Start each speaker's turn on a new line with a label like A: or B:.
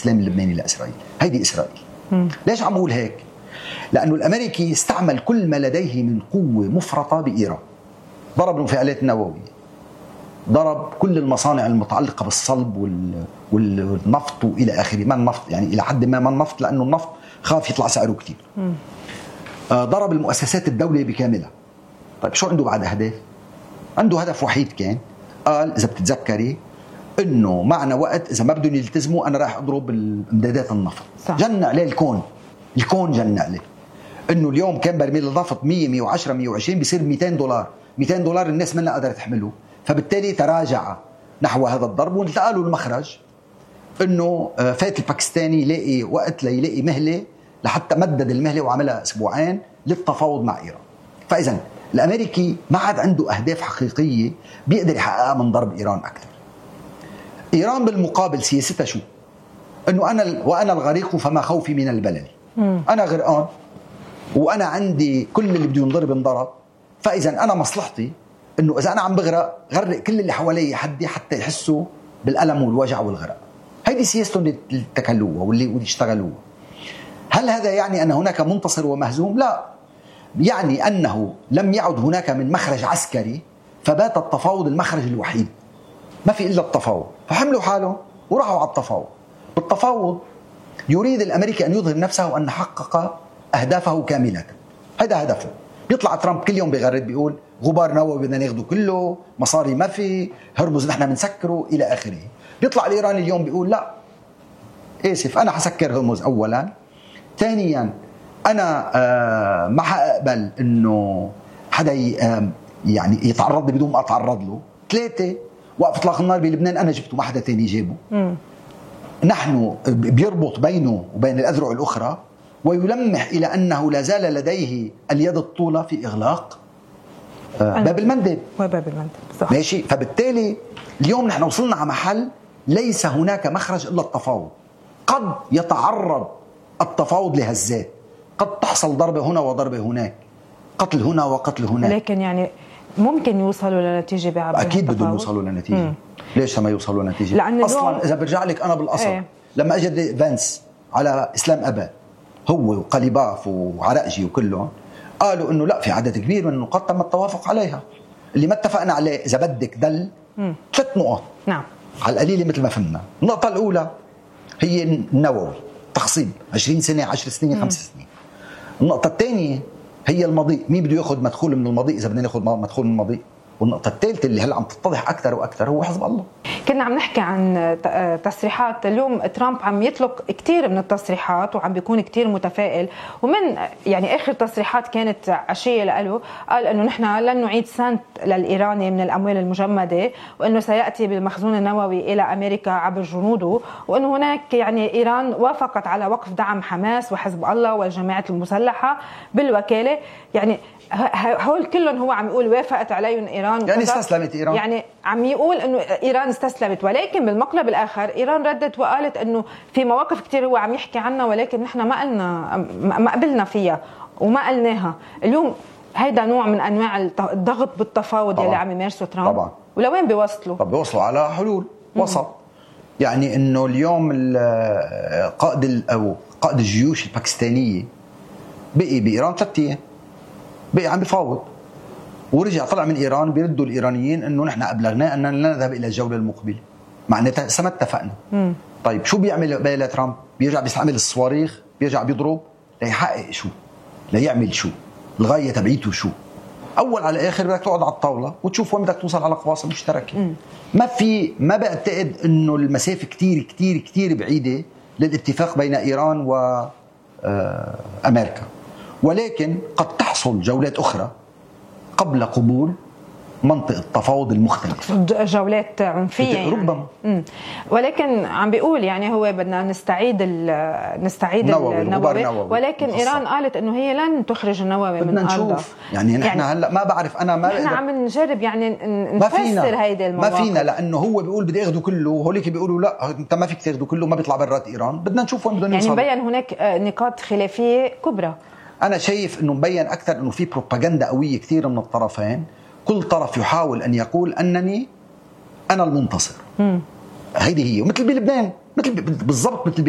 A: الاستسلام اللبناني لإسرائيل. هيدي إسرائيل. ليش عم أقول هيك؟ لأنه الأمريكي استعمل كل ما لديه من قوة مفرطة بإيران. ضرب الانفعالات النووية، ضرب كل المصانع المتعلقة بالصلب والنفط وإلى آخره. ما النفط يعني إلى حد ما النفط، لأنه النفط خاف يطلع سعره كتير. ضرب المؤسسات الدولية بكاملها. طيب شو عنده بعد أهداف؟ عنده هدف وحيد كان، قال إذا بتتذكري إنه معنا وقت، إذا ما بدهم يلتزموا أنا راح أضرب إمدادات النفط. جن عليه الكون جن عليه إنه اليوم كان برميل النفط 100 110 120 بيصير 200 $200 الناس منها قدرت تحمله، فبالتالي تراجع نحو هذا الضرب. والتقى له المخرج إنه فات الباكستاني يلاقي وقت ليلاقي مهلة، لحتى مدد المهلة وعملها أسبوعين للتفاوض مع إيران. فإذا الأمريكي ما عاد عنده أهداف حقيقية بيقدر يحققها من ضرب إيران أكثر. إيران بالمقابل سياستها شو؟ إنه وأنا الغريق فما خوفي من البلل. أنا غرقان وأنا عندي كل اللي بده ينضرب انضرب، فإذا أنا مصلحتي إنه إذا أنا عم بغرق غرق كل اللي حوالي حتى يحسوا بالألم والوجع والغرق. هيدي سياستهم اللي اتكلوها واللي اشتغلوها. هل هذا يعني أن هناك منتصر ومهزوم؟ لا، يعني أنه لم يعد هناك من مخرج عسكري، فبات التفاوض المخرج الوحيد، ما في إلا التفاوض. فحملوا حالهم وراحوا على التفاوض. بالتفاوض يريد الأمريكي أن يظهر نفسه وأن حقق أهدافه كاملة. هذا هدفه. بيطلع ترامب كل يوم بيغرد بيقول غبار نووي بدنا ناخده كله، مصاري ما في، هرمز نحن بنسكره إلى آخره. بيطلع الإيراني اليوم بيقول لا آسف أنا حسكر هرمز أولا، ثانيا أنا ما حقبل إنه حدا يعني يتعرض لي بدون ما أتعرض له، ثلاثة وقف إطلاق النار بلبنان أنا جبته ما حدا تاني جابه. نحن بيربط بينه وبين الأذرع الأخرى، ويلمح إلى أنه لا زال لديه اليد الطولة في إغلاق باب المندب. صح. ماشي. فبالتالي اليوم نحن وصلنا على محل ليس هناك مخرج إلا التفاوض. قد يتعرض التفاوض لهزات، قد تحصل ضربة هنا وضربة هناك، قتل هنا وقتل هناك،
B: لكن يعني ممكن يوصلوا لنتيجة بعد
A: أكيد بدهم يوصلوا لنتيجة. ليش ما يوصلوا لنتيجة؟ أصلا إذا برجع لك أنا بالأصل لما أجد فانس على إسلام أباد هو وقليباف وعرقجي وكلهم قالوا إنه لا، في عدد كبير من النقاط تم التوافق عليها. اللي ما اتفقنا عليه إذا بدك دل 3 نقط.
B: نعم.
A: على القليل مثل ما فهمنا. النقطة الأولى هي النووي، تخصيب 20 سنة 10 سنين 5 سنين. النقطة الثانية هي المضيء، مين بده ياخذ مدخول من المضيء إذا بدنا ناخذ مدخول من المضيء. والنقطة الثالثة اللي هلا عم تتضح أكثر وأكثر هو حزب الله.
B: كنا عم نحكي عن تصريحات اليوم، ترامب عم يطلق كتير من التصريحات وعم بيكون كتير متفائل، ومن يعني آخر تصريحات كانت عشية له، قال أنه نحن لن نعيد سنت للإيراني من الأموال المجمدة، وأنه سيأتي بالمخزون النووي إلى أمريكا عبر جنوده، وأنه هناك يعني إيران وافقت على وقف دعم حماس وحزب الله والجماعات المسلحة بالوكالة. يعني هول كلهم هو عم يقول وافقت عليهم إيران،
A: يعني استسلمت إيران،
B: يعني عم يقول إنه إيران استسلمت. ولكن بالمقلب الآخر إيران ردت وقالت إنه في مواقف كتير هو عم يحكي عنها، ولكن نحن ما قبلنا فيها وما قلناها. اليوم هيدا نوع من أنواع الضغط بالتفاوض اللي عم يمارسه ترامب. طبعا. ولوين بيوصلوا؟
A: طب بيوصلوا على حلول وسط. يعني إنه اليوم قائد الجيوش الباكستانية بقي بإيران 3 أيام، بقي عم بيفاوض، ورجع طلع من إيران بيردوا الإيرانيين إنه نحن أبلغنا أننا لا نذهب إلى الجولة المقبلة، معناتها ما اتفقنا. طيب شو بيعمل ترامب؟ بيرجع بيستعمل الصواريخ، بيرجع بيضرب ليحقق شو؟ ليعمل شو؟ الغاية تبعيته شو؟ أول على آخر بدك تقعد على الطاولة وتشوف وين بدك توصل على قواصم مشتركة. ما بعتقد إنه المسافة كتير كتير كتير بعيدة للاتفاق بين إيران وأمريكا، ولكن قد تحصل جولات أخرى قبل قبول منطق التفاوض المختلف،
B: جولات عنفية يعني.
A: ربما.
B: ولكن عم بيقول يعني هو بدنا نستعيد النووي، ولكن إيران قالت إنه هي لن تخرج النووي من أرضها.
A: نشوف يعني نحن هلا ما بعرف أنا ما
B: نحن عم نجرب يعني نفسر هيدا المواقف.
A: ما فينا، لأنه هو بيقول بدي أخذه كله وهوليك بيقولوا لا أنت ما فيك تاخده كله، ما بيطلع برات إيران. بدنا نشوف وين بدنا نوصل.
B: يعني مبين هناك نقاط خلافية كبرى.
A: أنا شايف إنه مبين أكثر إنه في بروباغندا قوية كثير من الطرفين، كل طرف يحاول أن يقول أنني أنا المنتصر. هيدي هي مثل بلبنان، بالضبط مثل